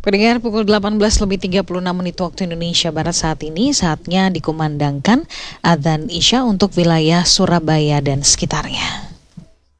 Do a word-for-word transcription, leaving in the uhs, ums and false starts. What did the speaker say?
Pendengar, pukul delapan belas lebih tiga puluh enam menit waktu Indonesia Barat saat ini, saatnya dikumandangkan adzan Isya untuk wilayah Surabaya dan sekitarnya.